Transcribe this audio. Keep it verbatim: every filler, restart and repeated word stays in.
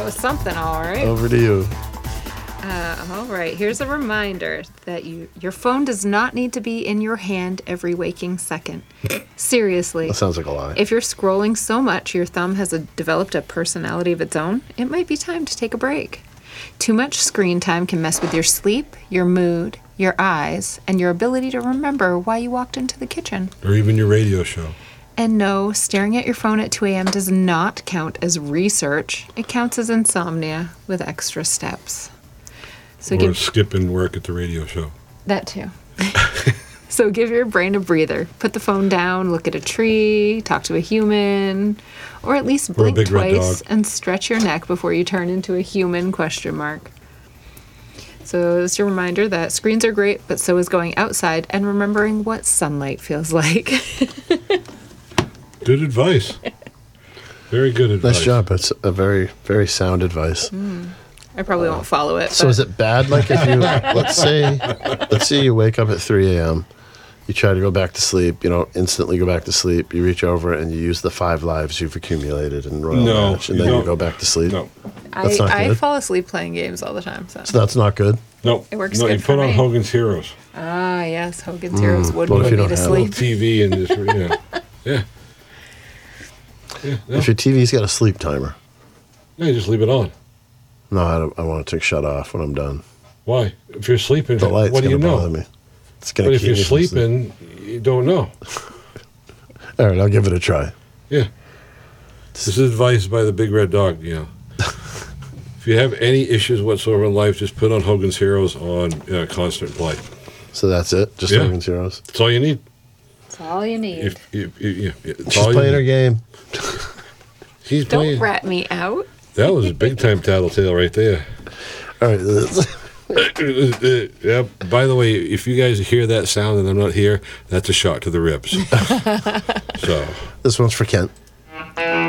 was something, all right. Over to you. Uh, all right. Here's a reminder that you your phone does not need to be in your hand every waking second. Seriously. That sounds like a lie. If you're scrolling so much your thumb has a, developed a personality of its own, it might be time to take a break. Too much screen time can mess with your sleep, your mood, your eyes, and your ability to remember why you walked into the kitchen. Or even your radio show. And no, staring at your phone at two a.m. does not count as research. It counts as insomnia with extra steps. So or give, skipping work at the radio show. That too. So give your brain a breather. Put the phone down, look at a tree, talk to a human, or at least blink twice and stretch your neck before you turn into a human question mark. So it's your reminder that screens are great, but so is going outside and remembering what sunlight feels like. Good advice. Very good advice. Nice job. It's a very, very sound advice. Mm. I probably won't follow it. So but. is it bad? Like if you let's say, let's say you wake up at three a.m., you try to go back to sleep. You don't instantly go back to sleep. You reach over and you use the five lives you've accumulated in Royal no, Match, and then you you go back to sleep. No, that's I, not I good. fall asleep playing games all the time. So, so that's not good. No, it works. No, good you put for on me. Hogan's Heroes. Ah, yes, Hogan's Heroes would What if put you me don't to have sleep. T V and this, yeah, yeah. yeah no. If your T V's got a sleep timer. No, you just leave it on. No, I, don't, I want it to shut off when I'm done. Why? If you're sleeping, The light's what do you gonna know? bother me. It's gonna But if keep you're me from sleeping, you don't know. All right, I'll give it a try. Yeah. This is advice by the Big Red Dog, you know. If you have any issues whatsoever in life, just put on Hogan's Heroes on uh, constant play. So that's it? Just Yeah. Hogan's Heroes? That's all you need. That's all you need. If, if, if, yeah, it's She's all playing you her need. game. She's Don't playing. rat me out. That was a big time tattletale right there. All right. Yeah. By the way, if you guys hear that sound and I'm not here, that's a shot to the ribs. So This one's for Kent.